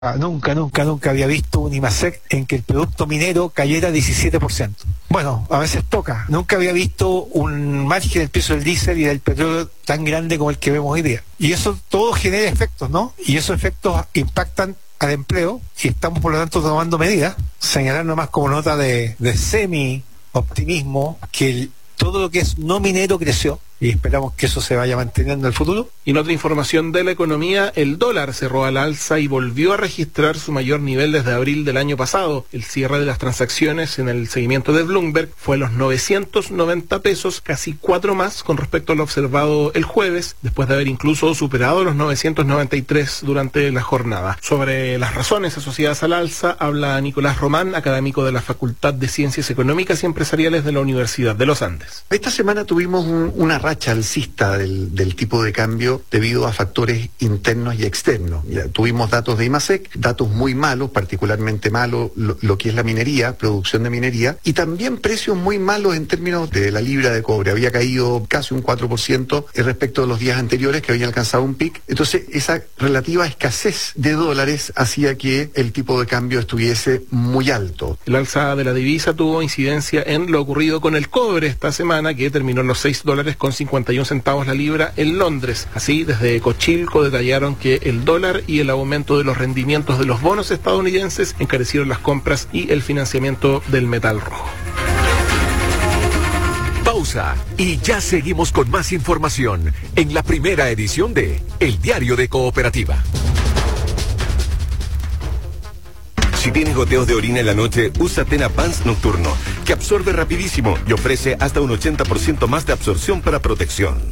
Nunca había visto un IMASEC en que el producto minero cayera 17%. Bueno, a veces toca. Nunca había visto un margen del precio del diésel y del petróleo tan grande como el que vemos hoy día. Y eso todo genera efectos, ¿no? Y esos efectos impactan al empleo y estamos por lo tanto tomando medidas. Señalar nomás como nota de semi-optimismo que todo lo que es no minero creció. Y esperamos que eso se vaya manteniendo en el futuro. Y en otra información de la economía, el dólar cerró al alza y volvió a registrar su mayor nivel desde abril del año pasado. El cierre de las transacciones en el seguimiento de Bloomberg fue a los 990 pesos, casi 4 más con respecto a lo observado el jueves, después de haber incluso superado los 993 durante la jornada. Sobre las razones asociadas al alza, habla Nicolás Román, académico de la Facultad de Ciencias Económicas y Empresariales de la Universidad de los Andes. Esta semana tuvimos una racha alcista del tipo de cambio debido a factores internos y externos. Ya tuvimos datos de IMASEC, datos muy malos, particularmente malos lo que es la minería, producción de minería, y también precios muy malos en términos de la libra de cobre. Había caído casi un 4% respecto a los días anteriores que había alcanzado un pic. Entonces esa relativa escasez de dólares hacía que el tipo de cambio estuviese muy alto. El alza de la divisa tuvo incidencia en lo ocurrido con el cobre esta semana, que terminó en los $6.51 la libra en Londres. Así, desde Cochilco detallaron que el dólar y el aumento de los rendimientos de los bonos estadounidenses encarecieron las compras y el financiamiento del metal rojo. Pausa y ya seguimos con más información en la primera edición de El Diario de Cooperativa. Si tienes goteos de orina en la noche, usa Tena Pants Nocturno, que absorbe rapidísimo y ofrece hasta un 80% más de absorción para protección.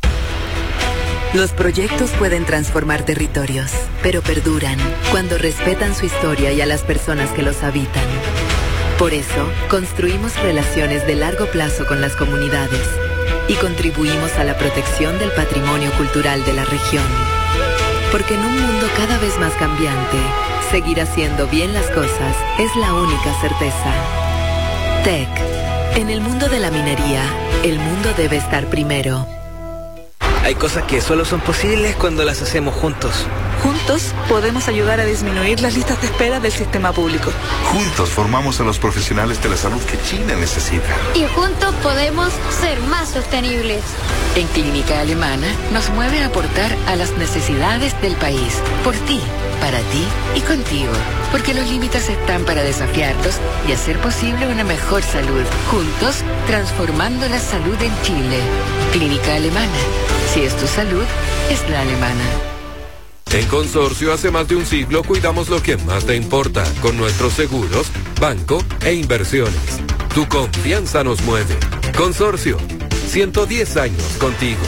Los proyectos pueden transformar territorios, pero perduran cuando respetan su historia y a las personas que los habitan. Por eso, construimos relaciones de largo plazo con las comunidades y contribuimos a la protección del patrimonio cultural de la región. Porque en un mundo cada vez más cambiante, seguir haciendo bien las cosas es la única certeza. TEC. En el mundo de la minería, el mundo debe estar primero. Hay cosas que solo son posibles cuando las hacemos juntos. Juntos podemos ayudar a disminuir las listas de espera del sistema público. Juntos formamos a los profesionales de la salud que China necesita. Y juntos podemos ser más sostenibles. En Clínica Alemana nos mueve a aportar a las necesidades del país. Por ti, para ti y contigo. Porque los límites están para desafiarlos y hacer posible una mejor salud. Juntos, transformando la salud en Chile. Clínica Alemana. Si es tu salud, es la alemana. En Consorcio, hace más de un siglo, cuidamos lo que más te importa con nuestros seguros, banco e inversiones. Tu confianza nos mueve. Consorcio, 110 años contigo.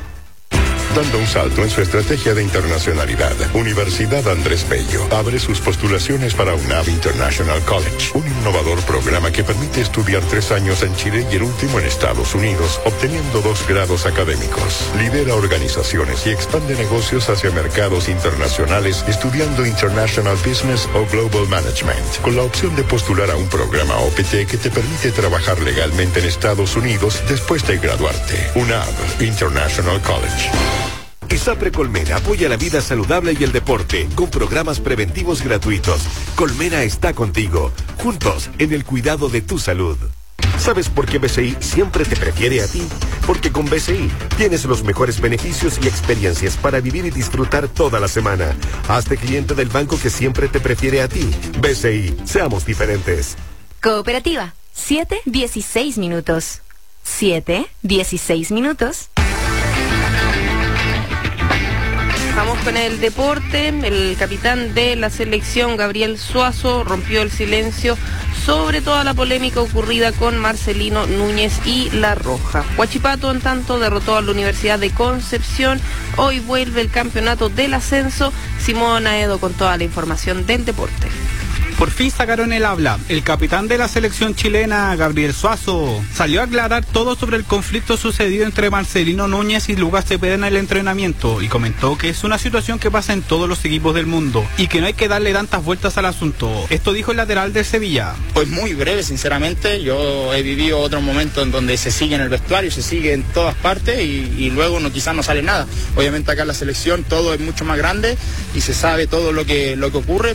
Dando un salto en su estrategia de internacionalidad, Universidad Andrés Bello abre sus postulaciones para UNAV International College, un innovador programa que permite estudiar 3 años en Chile y el último en Estados Unidos, obteniendo 2 grados académicos. Lidera organizaciones y expande negocios hacia mercados internacionales estudiando International Business o Global Management, con la opción de postular a un programa OPT que te permite trabajar legalmente en Estados Unidos después de graduarte. UNAV International College. ISAPRE Colmena apoya la vida saludable y el deporte con programas preventivos gratuitos. Colmena está contigo, juntos en el cuidado de tu salud. ¿Sabes por qué BCI siempre te prefiere a ti? Porque con BCI tienes los mejores beneficios y experiencias para vivir y disfrutar toda la semana. Hazte cliente del banco que siempre te prefiere a ti. BCI, seamos diferentes. Cooperativa, 7:16 minutos. 7:16 minutos. Vamos con el deporte. El capitán de la selección, Gabriel Suazo, rompió el silencio sobre toda la polémica ocurrida con Marcelino Núñez y La Roja. Huachipato, en tanto, derrotó a la Universidad de Concepción. Hoy vuelve el campeonato del ascenso. Simón Aedo con toda la información del deporte. Por fin sacaron el habla. El capitán de la selección chilena, Gabriel Suazo, salió a aclarar todo sobre el conflicto sucedido entre Marcelino Núñez y Lucas Cepeda en el entrenamiento y comentó que es una situación que pasa en todos los equipos del mundo y que no hay que darle tantas vueltas al asunto. Esto dijo el lateral del Sevilla. Pues muy breve, sinceramente. Yo he vivido otros momentos en donde se sigue en el vestuario, se sigue en todas partes y luego quizás no sale nada. Obviamente acá en la selección todo es mucho más grande y se sabe todo lo que ocurre,